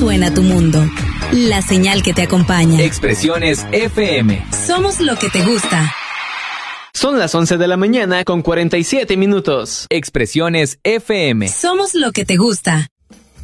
suena tu mundo. La señal que te acompaña. Expresiones FM. Somos lo que te gusta. Son las 11 de la mañana con 47 minutos. Expresiones FM. Somos lo que te gusta.